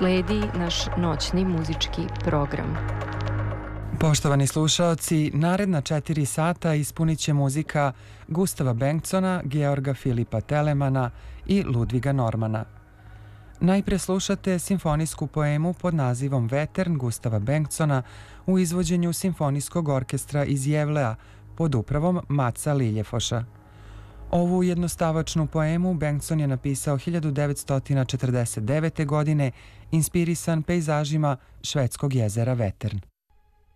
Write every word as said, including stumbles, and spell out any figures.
sledi naš noćni muzički program. Poštovani slušaoci, naredna četiri sata ispunit će muzika Gustava Bengtsona, Georga Filipa Telemana i Ludviga Normana. Najpre slušate simfonijsku poemu pod nazivom Vetern Gustava Bengtsona u izvođenju Simfonijskog orkestra iz Gävlea pod upravom Matsa Liljefoša. Ovu jednostavačnu poemu Bengtson je napisao hiljadu devetsto četrdeset devete. godine, inspirisan pejzažima švedskog jezera Vetern.